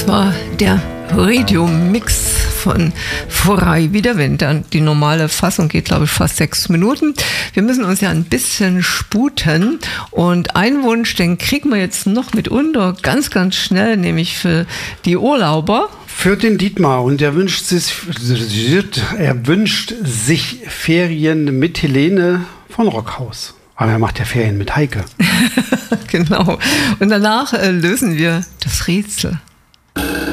war der Radio-Mix von Frei wie der Wind. Die normale Fassung geht, glaube ich, fast 6 Minuten. Wir müssen uns ja ein bisschen sputen. Und einen Wunsch, den kriegen wir jetzt noch mit unter, ganz, ganz schnell, nämlich für die Urlauber. Für den Dietmar. Und er wünscht sich Ferien mit Helene von Rockhaus. Aber er macht ja Ferien mit Heike. Genau. Und danach lösen wir das Rätsel.